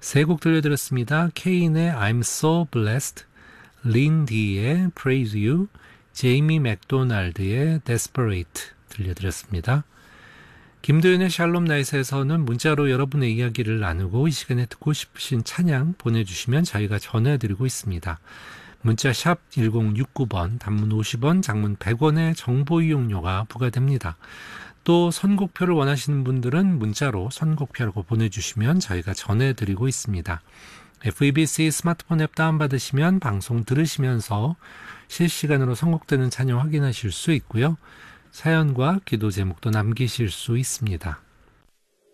세 곡 들려드렸습니다. 케인의 I'm So Blessed, 린디의 Praise You, 제이미 맥도날드의 Desperate 들려드렸습니다. 김도윤의 샬롬 나잇에서는 문자로 여러분의 이야기를 나누고 이 시간에 듣고 싶으신 찬양 보내주시면 저희가 전해드리고 있습니다. 문자 샵 1069번, 단문 50원, 장문 100원의 정보 이용료가 부과됩니다. 또 선곡표를 원하시는 분들은 문자로 선곡표라고 보내주시면 저희가 전해드리고 있습니다. FEBC 스마트폰 앱 다운받으시면 방송 들으시면서 실시간으로 선곡되는 찬양 확인하실 수 있고요. 사연과 기도 제목도 남기실 수 있습니다.